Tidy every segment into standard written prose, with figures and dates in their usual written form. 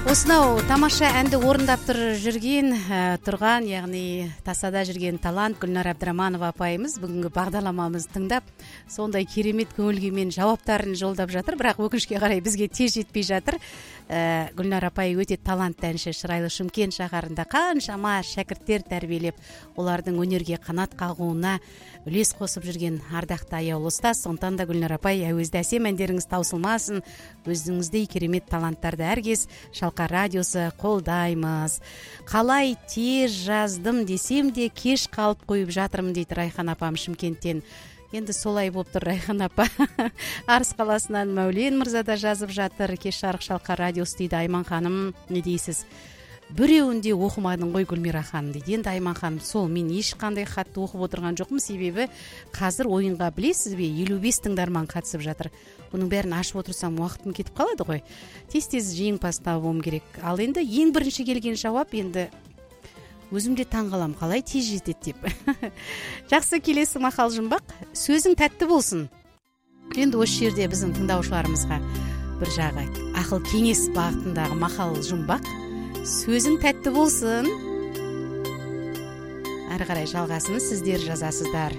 Осынау тамаша әнді орындап тұрған, яғни тасада жүрген талант Гүлнар Абдраманова апайымыз бүгінгі бағдарламамыз тыңдап, сондай керемет көңілгемен жауаптарын жолдап жатыр, бірақ өкінішке қарай бізге тез жетпей жатыр. Гүлнар апай өте талантты әнші, Шырайлы Шымкент шаһарында қаншама шәкірттер тәрбиелеп, олардың өнерге қанат қағуына үлес қосып жүрген ардақты аяулы ұстаз. Сондықтан да Гүлнар апай, әуезді әсем әндеріңіз таусылмасын, өзіңіздей керемет таланттарды әркез Шалқар радиосы қолдаймыз. Қалай тез жаздым десем де кеш қалып қойып жатырмын дейді Райхан апам Шымкенттен. Енді солай болып тұр Райхан апа. Арыс қаласынан Мәулен мырза да жазып жатыр. Кеш жарық Шалқар радиосы дейді. Айман ханым, не дейсіз? Біреуінде оқымадың ғой Гүлмира ханым дейді. Енді Айман ханым, сол мен ешқандай хатты оқып отырған жоқпын, себебі қазір ойынға білесіз бе 55 тыңдарман қатысып жатыр. Оның бәрін ашып отырсам уақытым кетіп қалады ғой. Тез жеңімпаз табуым керек. Ал енді ең бірінші келген жауап, енді өзім де таңғалам, қалай тез жетеді деп. Жақсы, келесі мақал жұмбақ. Сөзің тәтті болсын. Енді осы жерде біздің тыңдаушыларымызға бір жағы ақыл кеңес бағытындағы мақал жұмбақ. Сөзің тәтті болсын. Әрі қарай жалғасын сіздер жазасыздар.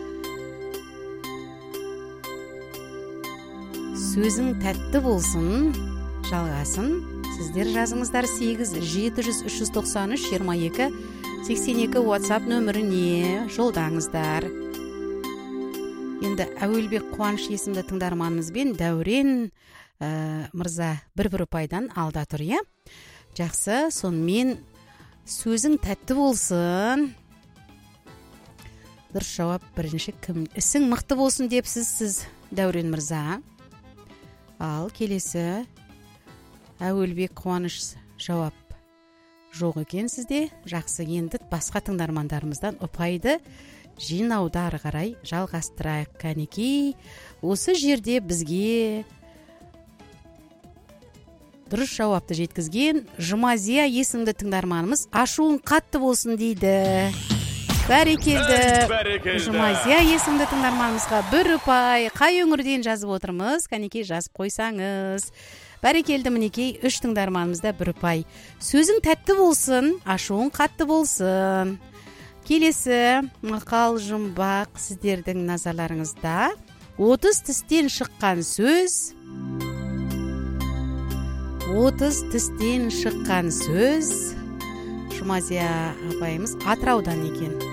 Сөзің тәтті болсын. Жалғасын сіздер жазыңыздар. 8-700-393-22-82 WhatsApp нөміріне жолдаңыздар. Енді Әуелбек Қуаныш есімді тыңдарманымызбен Дәурен мырза бір ұпайдан алда тұр, иә? Жақсы, сонымен сөзің тәтті болсын. Дұрыс жауап бірінші кім? Ісің мықты болсын депсіз сіз, Дәурен мырза. Ал келесі Әуелбек Қуаныш жауап жоқ екен сізде. Жақсы, енді басқа тыңдармандарымыздан ұпайды жинауды ары қарай жалғастырайық. Кәнекей, осы жерде бізге дұрыс жауапты жеткізген Жұмазия есімді тыңдарманымыз ашуың қатты болсын дейді. Бәрекелді. Жұмазия есімді тыңдарманымызға бір ұпай. Қай өңірден жазып отырмыз? Кәнекей, жазып қойсаңыз. Бәрекелді, мінекей 3 тыңдарманымызда бір ұпай. Сөзің тәтті болсын, ашуың қатты болсын. Келесі мақал жұмбақ сіздердің назарларыңызда. 30 тістен шыққан сөз. 30 тістен шыққан сөз. Жұмазия апайымыз Атыраудан екен.